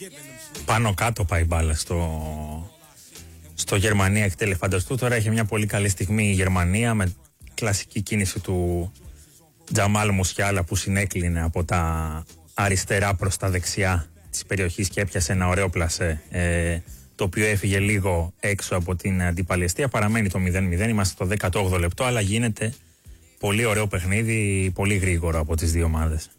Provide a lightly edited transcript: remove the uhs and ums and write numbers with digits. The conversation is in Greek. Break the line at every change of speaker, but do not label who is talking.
Πάνω κάτω πάει μπάλα στο Γερμανία εκτελεφανταστού. Τώρα έχει μια πολύ καλή στιγμή η Γερμανία με κλασική κίνηση του Τζαμάλ Μουσιάλα που συνέκλεινε από τα αριστερά προς τα δεξιά της περιοχής και έπιασε ένα ωραίο πλασέ, το οποίο έφυγε λίγο έξω από την αντιπαλαιστεία. Παραμένει το 0-0, είμαστε στο 18ο λεπτό, αλλά γίνεται πολύ ωραίο παιχνίδι, πολύ γρήγορο από τις δύο ομάδες.